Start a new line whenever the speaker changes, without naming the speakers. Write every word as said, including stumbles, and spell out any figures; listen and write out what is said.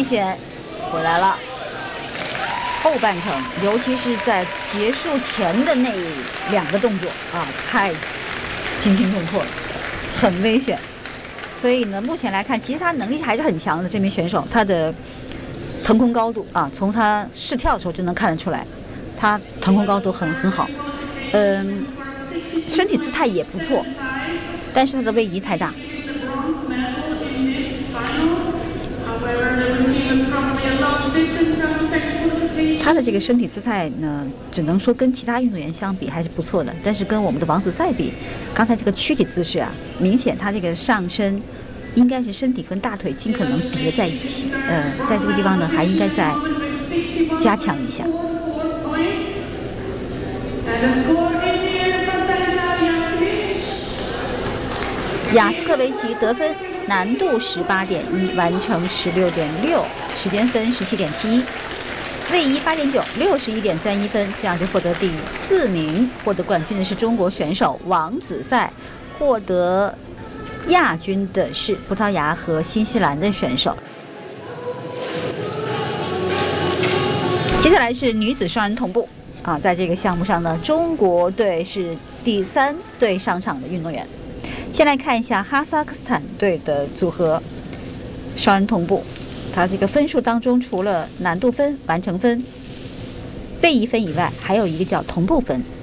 险回来了。后半程，尤其是在结束前的那两个动作啊，太惊心动魄了，很危险。所以呢，目前来看，其实他能力还是很强的。这名选手，他的腾空高度啊，从他试跳的时候就能看得出来，他腾空高度很很好。嗯，身体姿态也不错，但是他的位移太大。他的这个身体姿态呢，只能说跟其他运动员相比还是不错的，但是跟我们的王子赛比，刚才这个躯体姿势啊，明显他这个上身应该是身体和大腿尽可能叠在一起，呃，在这个地方呢还应该再加强一下。雅斯克维奇得分难度十八点一，完成十六点六，时间分十七点七一，位移八点九，六十一点三一分，这样就获得第四名。获得冠军的是中国选手王子赛，获得亚军的是葡萄牙和新西兰的选手。接下来是女子双人同步啊，在这个项目上呢，中国队是第三队上场的运动员。先来看一下哈萨克斯坦队的组合双人同步，它这个分数当中除了难度分、完成分、位移分以外，还有一个叫同步分。